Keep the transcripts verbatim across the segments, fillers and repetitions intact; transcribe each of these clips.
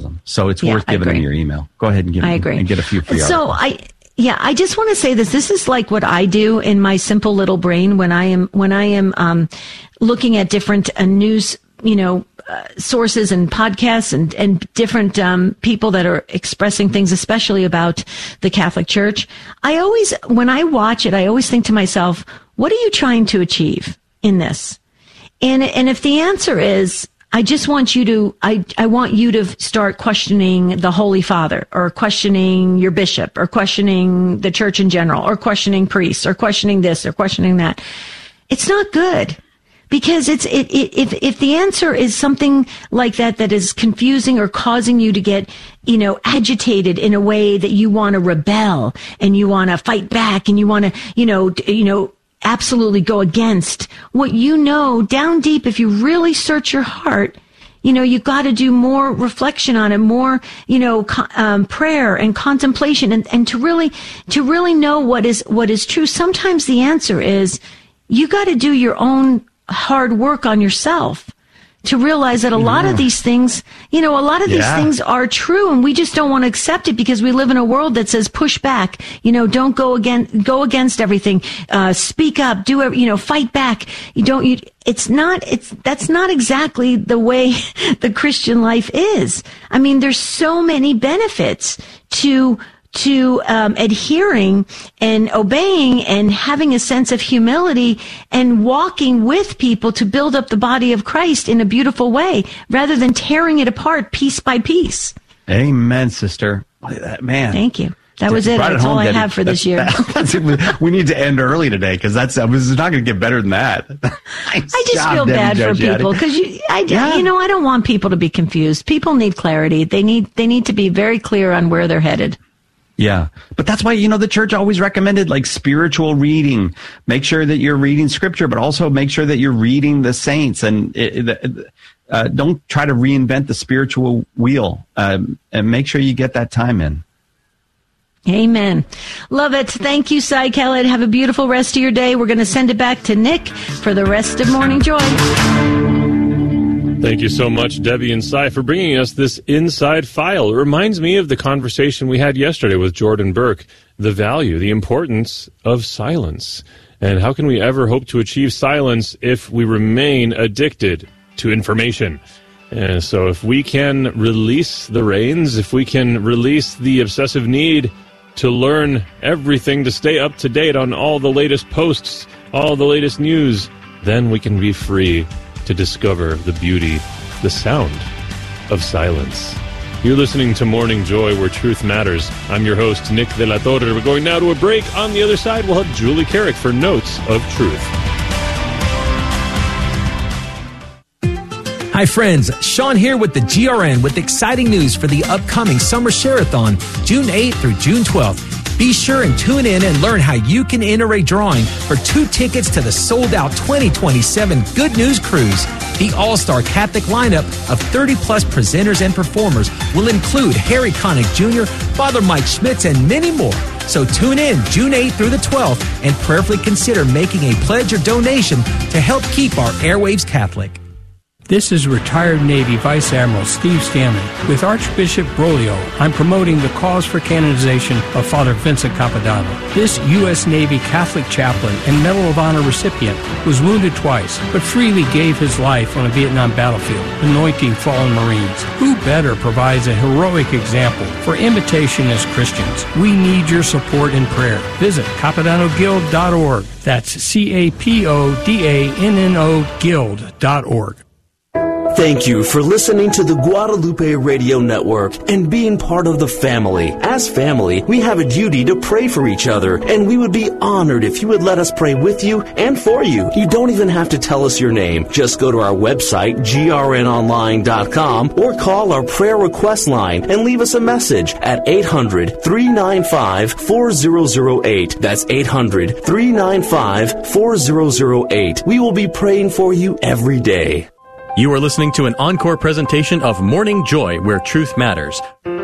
them. So it's Yeah, worth giving them your email. Go ahead and get, I agree. and get a few free So articles. I, yeah, I just want to say this. This is like what I do in my simple little brain when I am, when I am, um, looking at different uh, news, you know, uh, sources and podcasts and, and different, um, people that are expressing things, especially about the Catholic Church. I always, when I watch it, I always think to myself, what are you trying to achieve in this? And, and if the answer is, I just want you to, I, I want you to start questioning the Holy Father, or questioning your bishop, or questioning the church in general, or questioning priests, or questioning this, or questioning that. It's not good. Because it's, it, it, if, if the answer is something like that, that is confusing or causing you to get, you know, agitated in a way that you want to rebel and you want to fight back and you want to, you know, you know, absolutely go against what you know down deep, if you really search your heart, you know, you've got to do more reflection on it, more, you know, co- um, prayer and contemplation, and, and to really, to really know what is, what is true. Sometimes the answer is you got to do your own hard work on yourself to realize that a lot yeah. of these things, you know, a lot of these yeah. things are true, and we just don't want to accept it because we live in a world that says push back, you know, don't go against, go against everything, uh, speak up, do it, you know, fight back. You don't, you, it's not, it's, that's not exactly the way the Christian life is. I mean, there's so many benefits to to um, adhering and obeying and having a sense of humility and walking with people to build up the body of Christ in a beautiful way, rather than tearing it apart piece by piece. Amen, sister. Man. Thank you. That was it. That's all I have for this year. That's, that's, we need to end early today, because that's it's not going to get better than that. Nice I just job, feel Debbie bad for Georgiaddi. people because you, I, Yeah. you know, I don't want people to be confused. People need clarity. They need, they need to be very clear on where they're headed. Yeah. But that's why, you know, the church always recommended like spiritual reading. Make sure that you're reading scripture, but also make sure that you're reading the saints, and it, it, uh, don't try to reinvent the spiritual wheel, um, and make sure you get that time in. Amen. Love it. Thank you, Cy Khaled. Have a beautiful rest of your day. We're going to send it back to Nick for the rest of Morning Joy. Thank you so much, Debbie and Cy, for bringing us this inside file. It reminds me of the conversation we had yesterday with Jordan Burke, the value, the importance of silence. And how can we ever hope to achieve silence if we remain addicted to information? And so if we can release the reins, if we can release the obsessive need to learn everything, to stay up to date on all the latest posts, all the latest news, then we can be free to discover the beauty, the sound of silence. You're listening to Morning Joy, where truth matters. I'm your host, Nick De La Torre. We're going now to a break. On the other side, we'll have Julie Carrick for Notes of Truth. Hi friends, Sean here with the G R N with exciting news for the upcoming Summer Share-a-thon, June eighth through June twelfth. Be sure and tune in and learn how you can enter a drawing for two tickets to the sold-out twenty twenty-seven Good News Cruise. The all-star Catholic lineup of thirty plus presenters and performers will include Harry Connick Junior, Father Mike Schmitz, and many more. So tune in June eighth through the twelfth and prayerfully consider making a pledge or donation to help keep our airwaves Catholic. This is retired Navy Vice Admiral Steve Stanley. With Archbishop Broglio, I'm promoting the cause for canonization of Father Vincent Capodanno. This U S Navy Catholic chaplain and Medal of Honor recipient was wounded twice, but freely gave his life on a Vietnam battlefield, anointing fallen Marines. Who better provides a heroic example for imitation as Christians? We need your support and prayer. Visit Capodanno Guild dot org. That's C A P O D A N N O Guild dot org. Thank you for listening to the Guadalupe Radio Network and being part of the family. As family, we have a duty to pray for each other, and we would be honored if you would let us pray with you and for you. You don't even have to tell us your name. Just go to our website, G R N online dot com, or call our prayer request line and leave us a message at eight hundred, three nine five, four zero zero eight. That's eight hundred, three nine five, four zero zero eight. We will be praying for you every day. You are listening to an encore presentation of Morning Joy, where truth matters.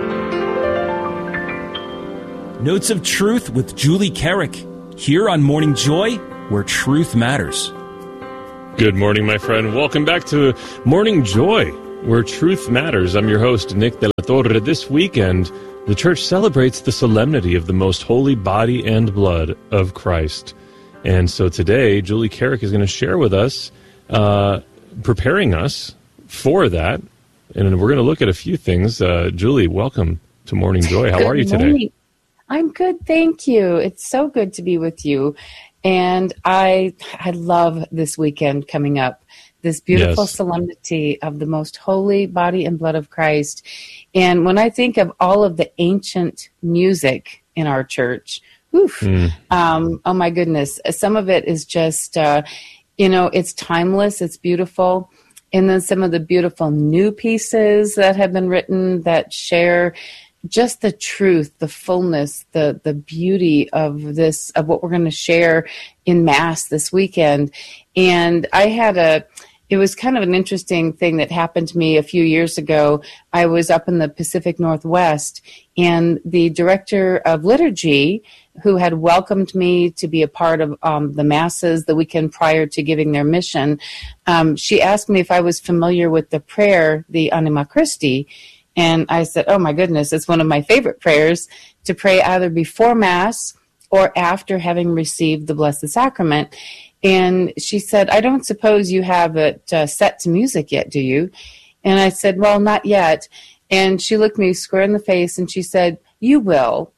Notes of Truth with Julie Carrick, here on Morning Joy, where truth matters. Good morning, my friend. Welcome back to Morning Joy, where truth matters. I'm your host, Nick de la Torre. This weekend, the church celebrates the solemnity of the most holy body and blood of Christ. And so today, Julie Carrick is going to share with us, uh, preparing us for that. And we're going to look at a few things. Uh, Julie, welcome to Morning Joy. How Good are you today? morning. I'm good, thank you. It's so good to be with you. And I I love this weekend coming up, this beautiful Yes. solemnity of the most holy body and blood of Christ. And when I think of all of the ancient music in our church, oof, Mm. um, oh my goodness, some of it is just, uh, you know, it's timeless, it's beautiful. And then some of the beautiful new pieces that have been written that share just the truth, the fullness, the the beauty of this, of what we're going to share in Mass this weekend. And I had a, it was kind of an interesting thing that happened to me a few years ago. I was up in the Pacific Northwest, and the director of liturgy, who had welcomed me to be a part of um, the Masses the weekend prior to giving their mission, um, she asked me if I was familiar with the prayer, the Anima Christi. And I said, oh my goodness, it's one of my favorite prayers to pray either before Mass or after having received the Blessed Sacrament. And she said, I don't suppose you have it uh, set to music yet, do you? And I said, well, not yet. And she looked me square in the face and she said, you will.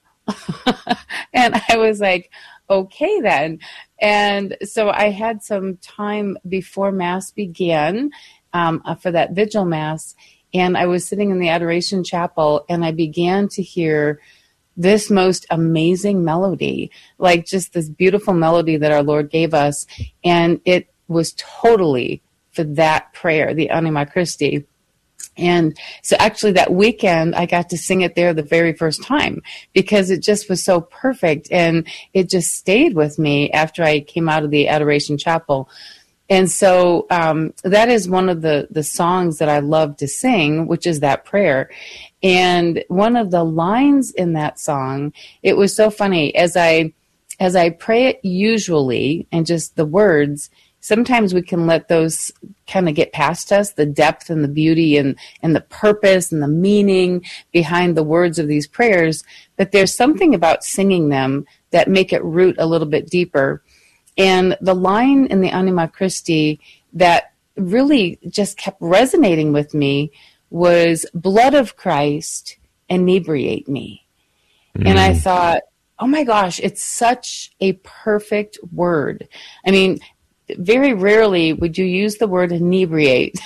And I was like, okay then. And so I had some time before Mass began um, for that Vigil Mass. And I was sitting in the Adoration Chapel, and I began to hear this most amazing melody, like just this beautiful melody that our Lord gave us. And it was totally for that prayer, the Anima Christi. And so actually that weekend, I got to sing it there the very first time because it just was so perfect. And it just stayed with me after I came out of the Adoration Chapel. And so um, that is one of the, the songs that I love to sing, which is that prayer. And one of the lines in that song, it was so funny. As I as I pray it usually, and just the words, sometimes we can let those kind of get past us, the depth and the beauty and, and the purpose and the meaning behind the words of these prayers. But there's something about singing them that make it root a little bit deeper. And the line in the Anima Christi that really just kept resonating with me was, blood of Christ, inebriate me. Mm. And I thought, oh my gosh, it's such a perfect word. I mean, very rarely would you use the word inebriate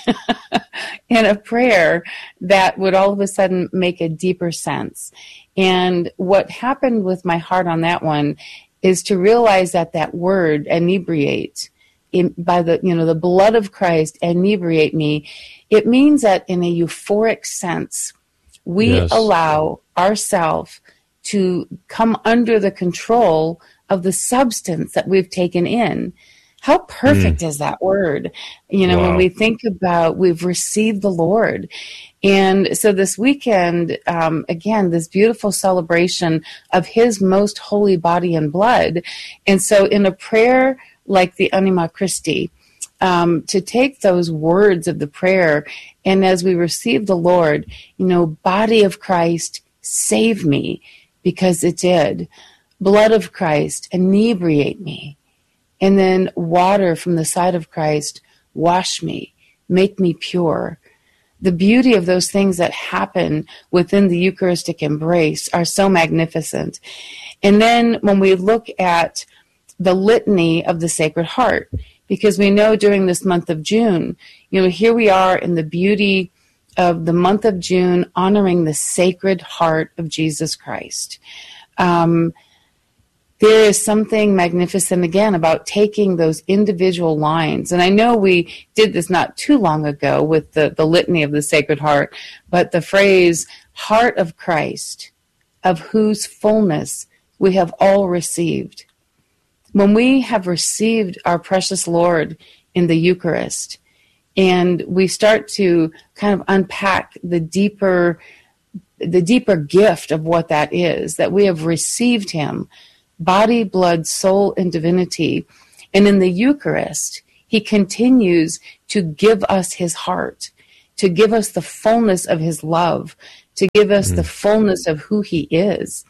in a prayer that would all of a sudden make a deeper sense. And what happened with my heart on that one is to realize that that word, inebriate, in, by the, you know, the blood of Christ, inebriate me, it means that in a euphoric sense, we yes. allow ourselves to come under the control of the substance that we've taken in. How perfect mm. is that word? You know, wow. when we think about we've received the Lord. And so this weekend, um, again, this beautiful celebration of his most holy body and blood. And so in a prayer like the Anima Christi, um, to take those words of the prayer, and as we receive the Lord, you know, body of Christ, save me, because it did. Blood of Christ, inebriate me. And then water from the side of Christ, wash me, make me pure. The beauty of those things that happen within the Eucharistic embrace are so magnificent. And then when we look at the litany of the Sacred Heart, because we know during this month of June, you know, here we are in the beauty of the month of June, honoring the Sacred Heart of Jesus Christ. Um, There is something magnificent, again, about taking those individual lines. And I know we did this not too long ago with the, the litany of the Sacred Heart, but the phrase, Heart of Christ, of whose fullness we have all received. When we have received our precious Lord in the Eucharist, and we start to kind of unpack the deeper, the deeper gift of what that is, that we have received him, body, blood, soul, and divinity. And in the Eucharist, he continues to give us his heart, to give us the fullness of his love, to give us mm. the fullness of who he is.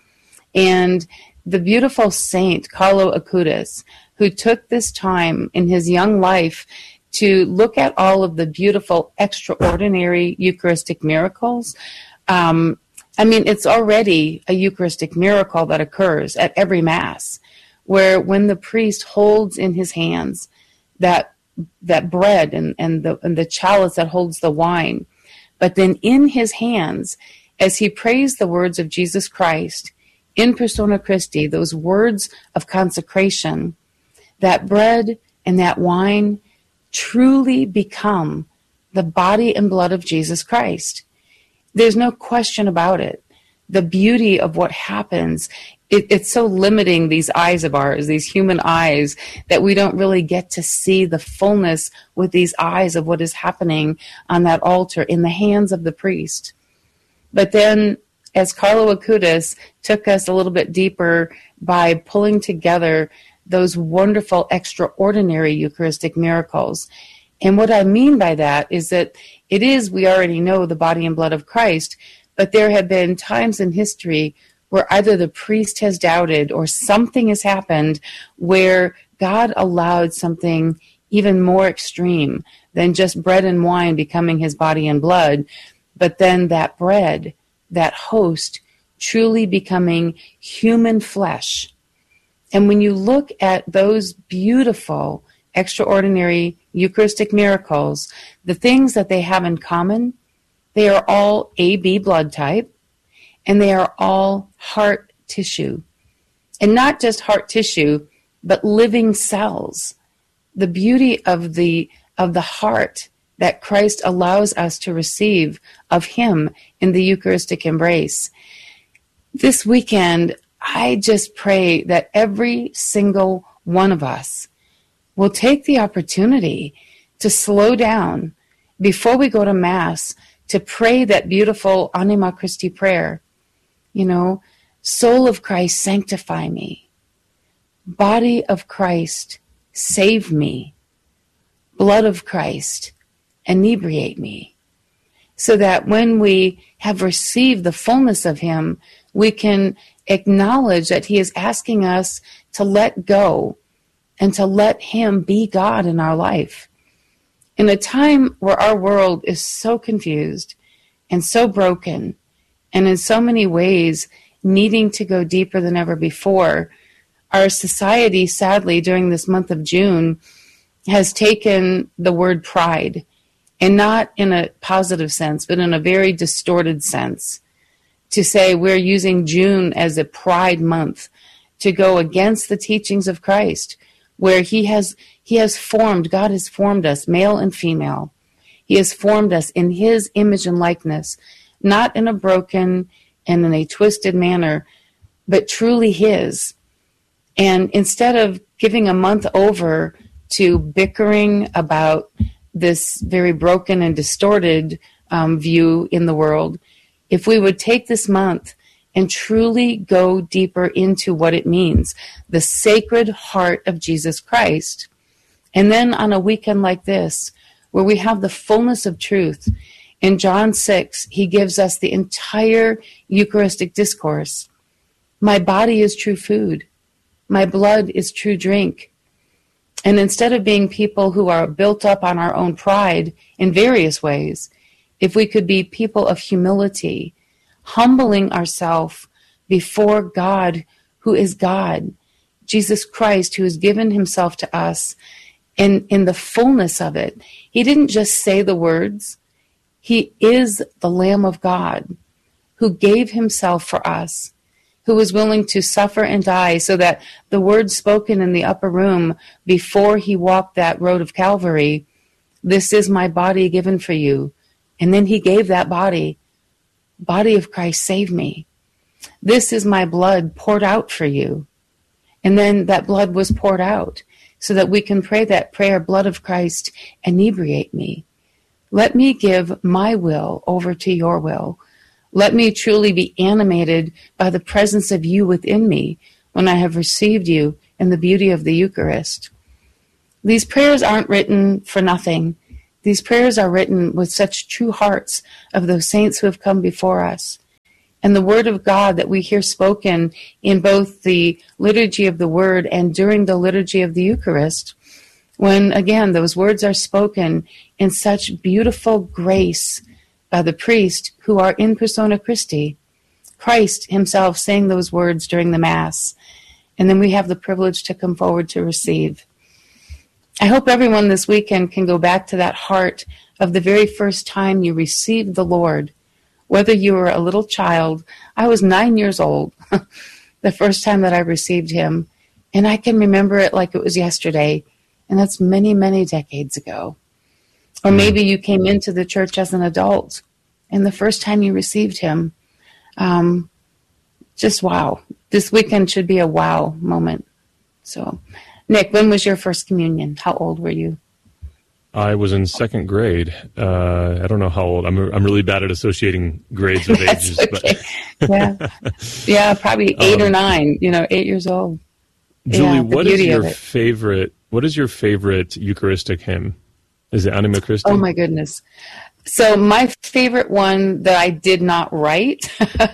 And the beautiful saint, Carlo Acutis, who took this time in his young life to look at all of the beautiful, extraordinary Eucharistic miracles. Um, I mean, it's already a Eucharistic miracle that occurs at every Mass, where when the priest holds in his hands that that bread and, and, the, and the chalice that holds the wine, but then in his hands, as he prays the words of Jesus Christ, in persona Christi, those words of consecration, that bread and that wine truly become the body and blood of Jesus Christ. There's no question about it. The beauty of what happens, it, it's so limiting, these eyes of ours, these human eyes, that we don't really get to see the fullness with these eyes of what is happening on that altar in the hands of the priest. But then, as Carlo Acutis took us a little bit deeper by pulling together those wonderful, extraordinary Eucharistic miracles. And what I mean by that is that it is, we already know, the body and blood of Christ, but there have been times in history where either the priest has doubted or something has happened where God allowed something even more extreme than just bread and wine becoming his body and blood, but then that bread, that host, truly becoming human flesh. And when you look at those beautiful, extraordinary Eucharistic miracles, the things that they have in common, they are all A B blood type, and they are all heart tissue. And not just heart tissue, but living cells. The beauty of the, of the heart that Christ allows us to receive of him in the Eucharistic embrace. This weekend, I just pray that every single one of us will take the opportunity to slow down before we go to Mass to pray that beautiful Anima Christi prayer. You know, soul of Christ, sanctify me. Body of Christ, save me. Blood of Christ, inebriate me. So that when we have received the fullness of him, we can acknowledge that he is asking us to let go and to let him be God in our life. In a time where our world is so confused and so broken, and in so many ways needing to go deeper than ever before, our society, sadly, during this month of June, has taken the word pride, and not in a positive sense, but in a very distorted sense, to say we're using June as a pride month to go against the teachings of Christ, where he has he has formed, God has formed us, male and female. He has formed us in his image and likeness, not in a broken and in a twisted manner, but truly his. And instead of giving a month over to bickering about this very broken and distorted um, view in the world, if we would take this month and truly go deeper into what it means, the sacred heart of Jesus Christ, and then on a weekend like this, where we have the fullness of truth, in John six, he gives us the entire Eucharistic discourse. My body is true food. My blood is true drink. And instead of being people who are built up on our own pride in various ways, if we could be people of humility, humbling ourselves before God, who is God, Jesus Christ, who has given himself to us in, in the fullness of it. He didn't just say the words. He is the Lamb of God who gave himself for us, who was willing to suffer and die so that the words spoken in the upper room before he walked that road of Calvary, this is my body given for you. And then he gave that body, body of Christ, save me. This is my blood poured out for you. And then that blood was poured out so that we can pray that prayer, blood of Christ, inebriate me. Let me give my will over to your will. Let me truly be animated by the presence of you within me when I have received you in the beauty of the Eucharist. These prayers aren't written for nothing. These prayers are written with such true hearts of those saints who have come before us. And the word of God that we hear spoken in both the liturgy of the word and during the liturgy of the Eucharist, when, again, those words are spoken in such beautiful grace by the priest who are in persona Christi, Christ himself saying those words during the Mass, and then we have the privilege to come forward to receive. I hope everyone this weekend can go back to that heart of the very first time you received the Lord, whether you were a little child. I was nine years old the first time that I received him, and I can remember it like it was yesterday, and that's many, many decades ago. Or maybe you came into the church as an adult, and the first time you received him, um, just wow. This weekend should be a wow moment. So, Nick, when was your first communion? How old were you? I was in second grade. Uh, I don't know how old. I'm I'm really bad at associating grades of ages. Okay. But yeah, yeah, probably eight um, or nine. You know, eight years old. Julie, yeah, what is your favorite? What is your favorite Eucharistic hymn? Is it Anima Christi? Oh my goodness! So my favorite one that I did not write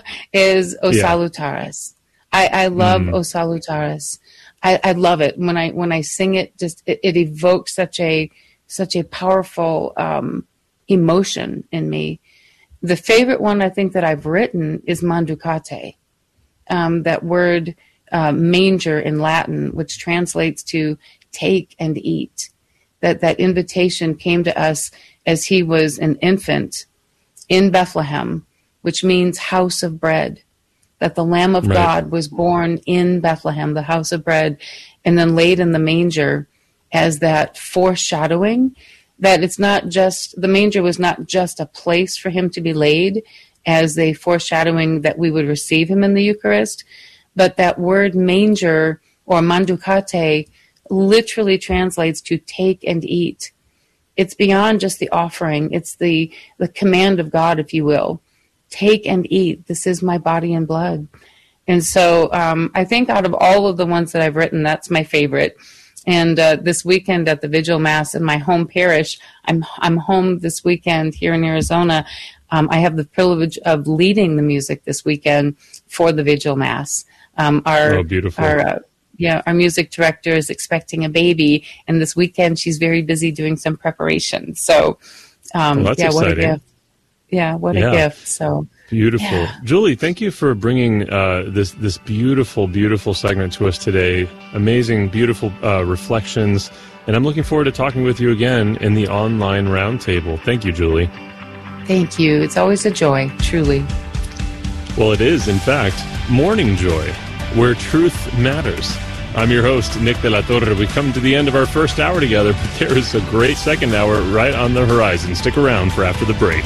is O Yeah. Salutaris. I, I love Mm. O Salutaris. I, I love it when I when I sing it. Just it, it evokes such a such a powerful um, emotion in me. The favorite one I think that I've written is Manducate. Um, that word uh, manger in Latin, which translates to take and eat. That that invitation came to us as he was an infant in Bethlehem, which means house of bread. That the Lamb of Right. God was born in Bethlehem, the house of bread, and then laid in the manger as that foreshadowing that it's not just, the manger was not just a place for him to be laid as a foreshadowing that we would receive him in the Eucharist, but that word manger or manducate literally translates to take and eat. It's beyond just the offering. It's the, the command of God, if you will. Take and eat. This is my body and blood. And so um, I think out of all of the ones that I've written, that's my favorite. And uh, this weekend at the Vigil Mass in my home parish, I'm I'm home this weekend here in Arizona. Um, I have the privilege of leading the music this weekend for the Vigil Mass. Um, our, Oh, beautiful. Our, uh, yeah, our music director is expecting a baby, and this weekend she's very busy doing some preparation. So, um, Well, that's yeah, what a exciting. gift. Yeah, what a Yeah. gift. So Beautiful. Yeah. Julie, thank you for bringing uh, this this beautiful, beautiful segment to us today. Amazing, beautiful uh, reflections. And I'm looking forward to talking with you again in the online roundtable. Thank you, Julie. thank you. It's always a joy, truly. Well, it is, in fact, Morning Joy, where truth matters. I'm your host, Nick de la Torre. We come to the end of our first hour together, but there is a great second hour right on the horizon. Stick around for after the break.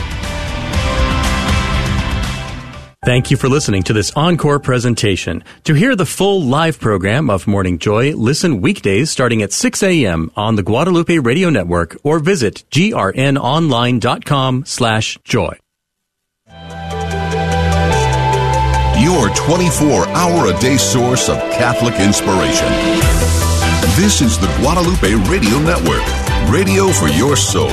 Thank you for listening to this encore presentation. To hear the full live program of Morning Joy, listen weekdays starting at six a.m. on the Guadalupe Radio Network or visit grnonline.com slash joy. Your twenty-four hour a day source of Catholic inspiration. This is the Guadalupe Radio Network, radio for your soul.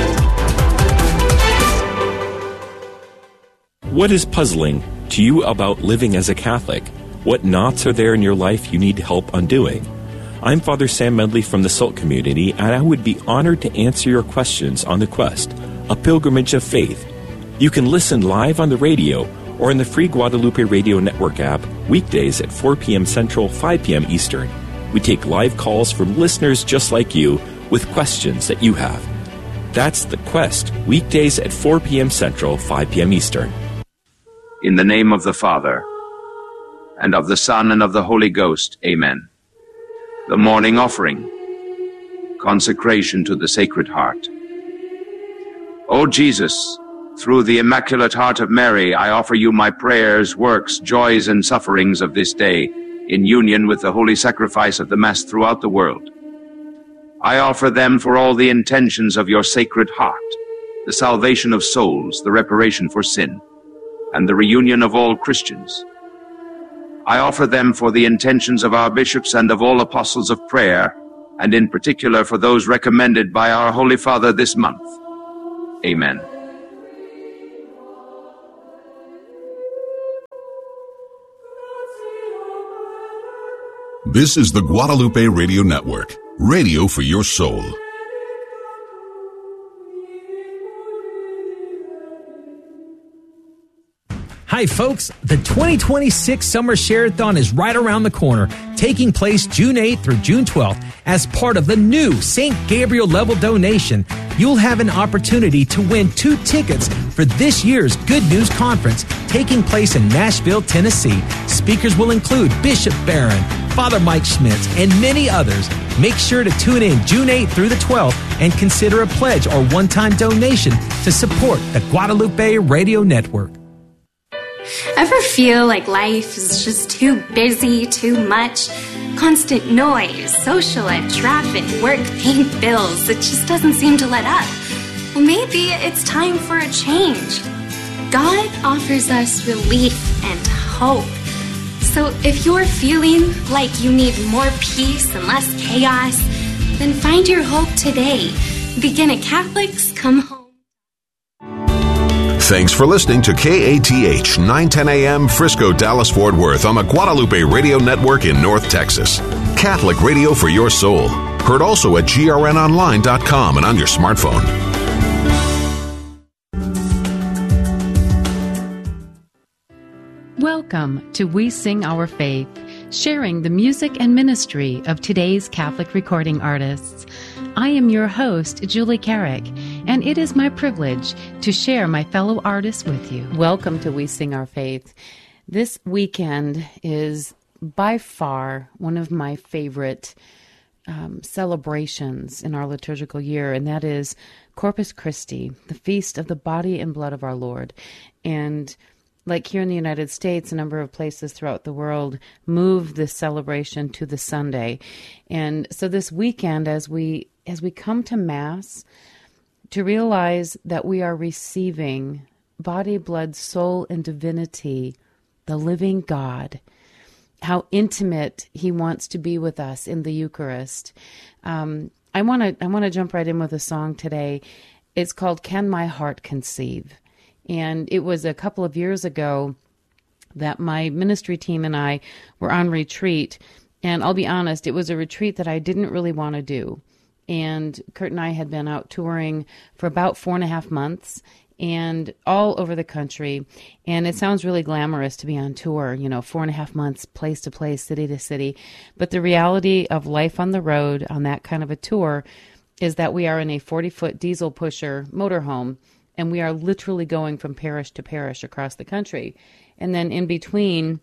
What is puzzling to you about living as a Catholic? What knots are there in your life you need help undoing? I'm Father Sam Medley from the Salt Community, and I would be honored to answer your questions on The Quest, a pilgrimage of faith. You can listen live on the radio or in the free Guadalupe Radio Network app weekdays at four p.m. Central, five p.m. Eastern. We take live calls from listeners just like you with questions that you have. That's The Quest, weekdays at four p.m. Central, five p.m. Eastern. In the name of the Father, and of the Son, and of the Holy Ghost, amen. The morning offering, consecration to the Sacred Heart. O Jesus, through the Immaculate Heart of Mary, I offer you my prayers, works, joys, and sufferings of this day, in union with the holy sacrifice of the Mass throughout the world. I offer them for all the intentions of your Sacred Heart, the salvation of souls, the reparation for sin, and the reunion of all Christians. I offer them for the intentions of our bishops and of all apostles of prayer, and in particular for those recommended by our Holy Father this month, Amen. This is the Guadalupe Radio Network, radio for your soul. Hi, folks. The twenty twenty-six Summer Share-a-thon is right around the corner, taking place June eighth through June twelfth. As part of the new Saint Gabriel level donation, you'll have an opportunity to win two tickets for this year's Good News Conference taking place in Nashville, Tennessee. Speakers will include Bishop Barron, Father Mike Schmitz, and many others. Make sure to tune in June eighth through the twelfth and consider a pledge or one-time donation to support the Guadalupe Radio Network. Ever feel like life is just too busy, too much? Constant noise, social life, traffic, work, paying bills. It just doesn't seem to let up. Well, maybe it's time for a change. God offers us relief and hope. So if you're feeling like you need more peace and less chaos, then find your hope today. Begin at Catholics Come Home. Thanks for listening to K A T H nine ten A M Frisco, Dallas, Fort Worth on the Guadalupe Radio Network in North Texas. Catholic radio for your soul. Heard also at G R N online dot com and on your smartphone. Welcome to We Sing Our Faith, sharing the music and ministry of today's Catholic recording artists. I am your host, Julie Carrick, and it is my privilege to share my fellow artists with you. Welcome to We Sing Our Faith. This weekend is by far one of my favorite um, celebrations in our liturgical year, and that is Corpus Christi, the feast of the body and blood of our Lord. And like here in the United States, a number of places throughout the world move this celebration to the Sunday. And so this weekend, as we as we come to Mass, to realize that we are receiving body, blood, soul, and divinity, the living God, how intimate He wants to be with us in the Eucharist. Um, I want to I want to jump right in with a song today. It's called "Can My Heart Conceive?" And it was a couple of years ago that my ministry team and I were on retreat. And I'll be honest, it was a retreat that I didn't really want to do. And Kurt and I had been out touring for about four and a half months and all over the country. And it sounds really glamorous to be on tour, you know, four and a half months, place to place, city to city. But the reality of life on the road on that kind of a tour is that we are in a forty-foot diesel pusher motorhome. And we are literally going from parish to parish across the country. And then in between,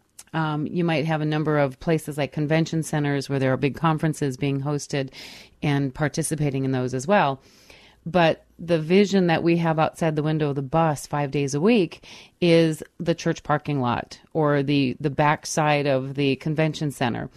um, you might have a number of places like convention centers where there are big conferences being hosted and participating in those as well. But the vision that we have outside the window of the bus five days a week is the church parking lot or the, the backside of the convention center.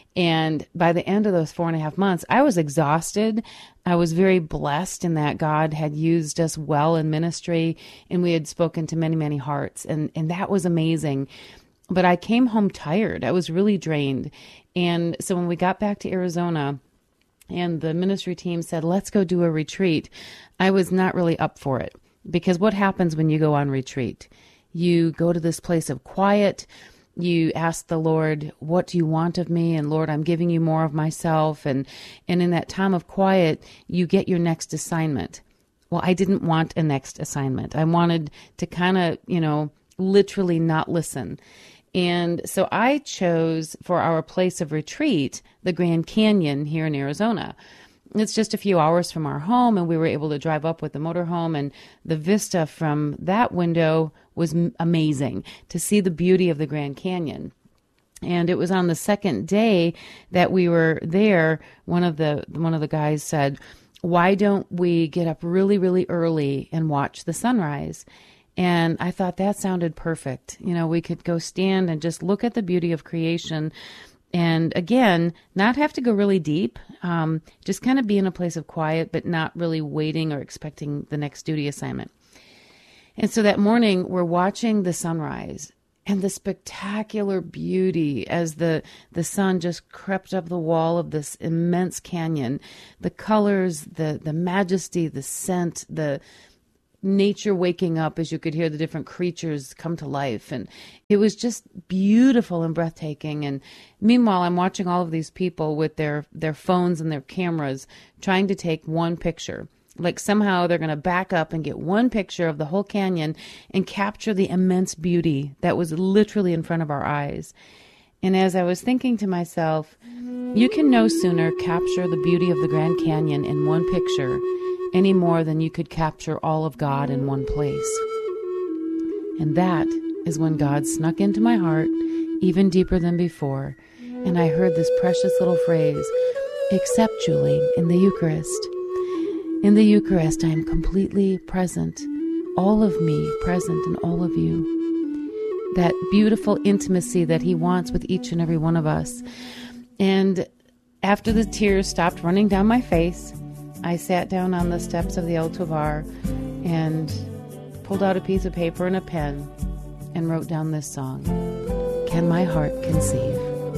And by the end of those four and a half months, I was exhausted. I was very blessed in that God had used us well in ministry, and we had spoken to many, many hearts, and, and that was amazing. But I came home tired. I was really drained. And so when we got back to Arizona and the ministry team said, let's go do a retreat, I was not really up for it. Because what happens when you go on retreat? You go to this place of quiet. You ask the Lord, what do you want of me? And Lord, I'm giving you more of myself. And, and in that time of quiet, you get your next assignment. Well, I didn't want a next assignment. I wanted to kind of, you know, literally not listen. And so I chose for our place of retreat, the Grand Canyon here in Arizona. It's just a few hours from our home, and we were able to drive up with the motorhome, and the vista from that window was amazing to see the beauty of the Grand Canyon. And it was on the second day that we were there, one of the one of the guys said, why don't we get up really, really early and watch the sunrise? And I thought that sounded perfect. You know, we could go stand and just look at the beauty of creation. And again, not have to go really deep, um, just kind of be in a place of quiet, but not really waiting or expecting the next duty assignment. And so that morning, we're watching the sunrise, and the spectacular beauty as the the sun just crept up the wall of this immense canyon, the colors, the the majesty, the scent, the nature waking up as you could hear the different creatures come to life. And it was just beautiful and breathtaking. And meanwhile, I'm watching all of these people with their, their phones and their cameras trying to take one picture. Like somehow they're going to back up and get one picture of the whole canyon and capture the immense beauty that was literally in front of our eyes. And as I was thinking to myself, you can no sooner capture the beauty of the Grand Canyon in one picture any more than you could capture all of God in one place. And that is when God snuck into my heart even deeper than before, and I heard this precious little phrase, "Except, Julie, in the Eucharist. In the Eucharist, I am completely present, all of me present in all of you." That beautiful intimacy that He wants with each and every one of us. And after the tears stopped running down my face, I sat down on the steps of the El Tovar and pulled out a piece of paper and a pen and wrote down this song, "Can My Heart Conceive?"